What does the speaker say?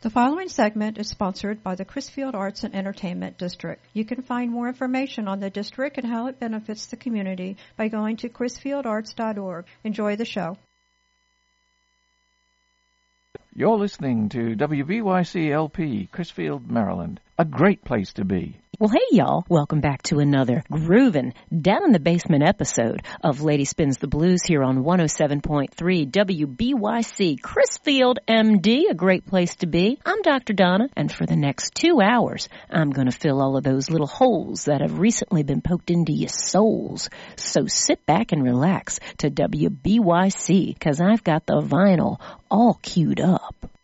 The following segment is sponsored by the Crisfield Arts and Entertainment District. You can find more information on the district and how it benefits the community by going to crisfieldarts.org. Enjoy the show. You're listening to WBYC-LP, Crisfield, Maryland. A great place to be. Well, hey, y'all. Welcome back to another groovin' down in the basement episode of Lady Spins the Blues here on 107.3 WBYC, Crisfield, MD, a great place to be. I'm Dr. Donna, and for the next 2 hours, I'm going to fill all of those little holes that have recently been poked into your souls. So sit back and relax to WBYC, because I've got the vinyl all queued up.